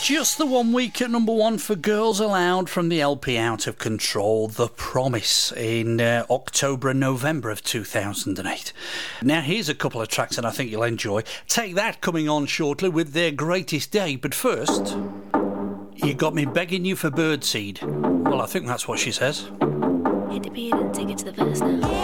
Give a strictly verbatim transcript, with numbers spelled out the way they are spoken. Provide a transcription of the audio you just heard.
Just the one week at number one for Girls Aloud from the L P Out of Control, The Promise, in uh, October and November of two thousand eight. Now here's a couple of tracks that I think you'll enjoy. Take That coming on shortly with Their Greatest Day, but first, You Got Me Begging You for Birdseed. Well, I think that's what she says. Hit the beat and take it to the verse now.